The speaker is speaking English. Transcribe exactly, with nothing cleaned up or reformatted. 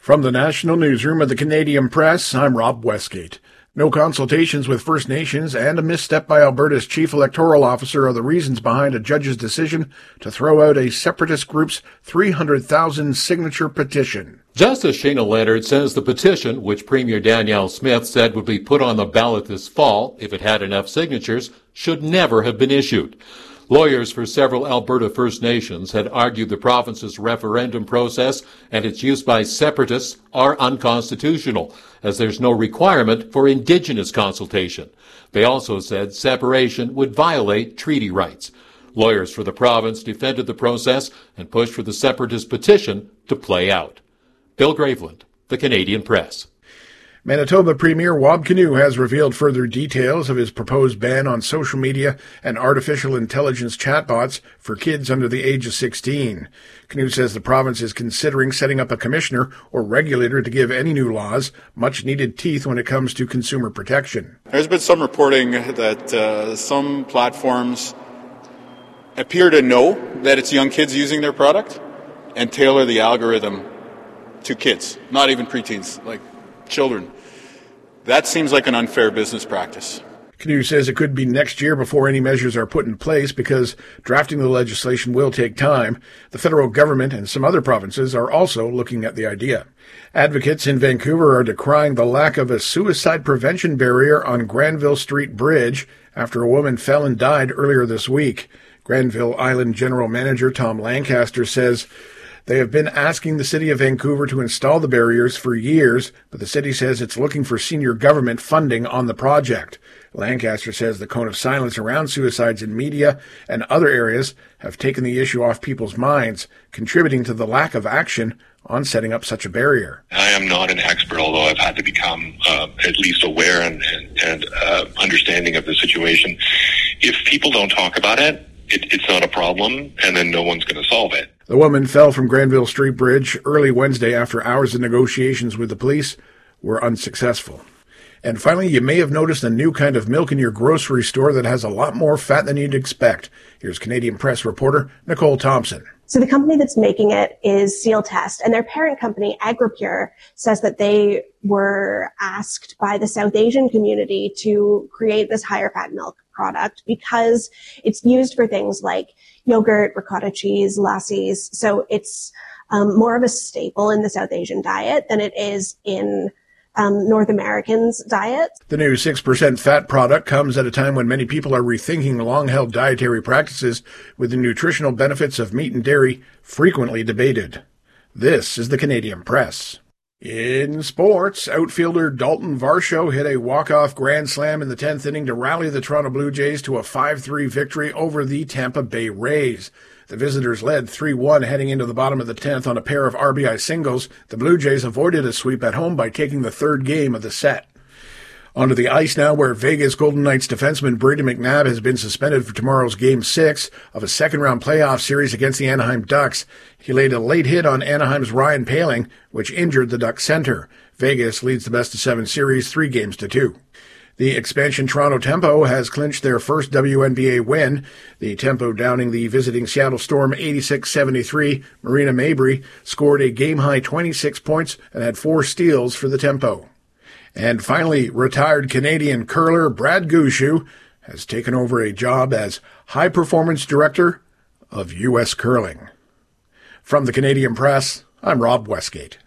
From the National Newsroom of the Canadian Press, I'm Rob Westgate. No consultations with First Nations and a misstep by Alberta's chief electoral officer are the reasons behind a judge's decision to throw out a separatist group's three hundred thousand signature petition. Justice Shana Leonard says the petition, which Premier Danielle Smith said would be put on the ballot this fall if it had enough signatures, should never have been issued. Lawyers for several Alberta First Nations had argued the province's referendum process and its use by separatists are unconstitutional, as there's no requirement for Indigenous consultation. They also said separation would violate treaty rights. Lawyers for the province defended the process and pushed for the separatist petition to play out. Bill Graveland, The Canadian Press. Manitoba Premier Wab Kinew has revealed further details of his proposed ban on social media and artificial intelligence chatbots for kids under the age of sixteen. Kinew says the province is considering setting up a commissioner or regulator to give any new laws much-needed teeth when it comes to consumer protection. There's been some reporting that uh, some platforms appear to know that it's young kids using their product and tailor the algorithm to kids, not even preteens, like children. That seems like an unfair business practice. Kinew says it could be next year before any measures are put in place because drafting the legislation will take time. The federal government and some other provinces are also looking at the idea. Advocates in Vancouver are decrying the lack of a suicide prevention barrier on Granville Street Bridge after a woman fell and died earlier this week. Granville Island General Manager Tom Lancaster says they have been asking the City of Vancouver to install the barriers for years, but the city says it's looking for senior government funding on the project. Lancaster says the cone of silence around suicides in media and other areas have taken the issue off people's minds, contributing to the lack of action on setting up such a barrier. I am not an expert, although I've had to become uh, at least aware and, and, and uh, understanding of the situation. If people don't talk about it, it, it's not a problem, and then no one's going to solve it. The woman fell from Granville Street Bridge early Wednesday after hours of negotiations with the police were unsuccessful. And finally, you may have noticed a new kind of milk in your grocery store that has a lot more fat than you'd expect. Here's Canadian Press reporter Nicole Thompson. So the company that's making it is Seal Test, and their parent company, Agripure, says that they were asked by the South Asian community to create this higher fat milk product because it's used for things like yogurt, ricotta cheese, lassis. So it's um, more of a staple in the South Asian diet than it is in um, North Americans' diet. The new six percent fat product comes at a time when many people are rethinking long-held dietary practices, with the nutritional benefits of meat and dairy frequently debated. This is the Canadian Press. In sports, outfielder Dalton Varsho hit a walk-off grand slam in the tenth inning to rally the Toronto Blue Jays to a five three victory over the Tampa Bay Rays. The visitors led three one heading into the bottom of the tenth on a pair of R B I singles. The Blue Jays avoided a sweep at home by taking the third game of the set. Onto the ice now, where Vegas Golden Knights defenseman Brady McNabb has been suspended for tomorrow's Game six of a second-round playoff series against the Anaheim Ducks. He laid a late hit on Anaheim's Ryan Poehling, which injured the Ducks center. Vegas leads the best-of-seven series three games to two. The expansion Toronto Tempo has clinched their first W N B A win. The Tempo downing the visiting Seattle Storm eighty-six seventy-three. Marina Mabrey scored a game-high twenty-six points and had four steals for the Tempo. And finally, retired Canadian curler Brad Gushue has taken over a job as High Performance Director of U S Curling. From the Canadian Press, I'm Rob Westgate.